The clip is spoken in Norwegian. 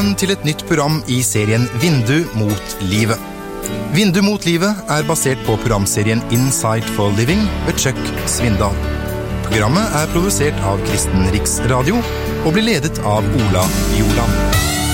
Velkommen til et nytt program i serien Vindu mot livet. Vindu mot livet basert på programserien Insight for Living ved Chuck Svindal. Programmet produsert av Kristen Riksradio og blir ledet av Ola Joland.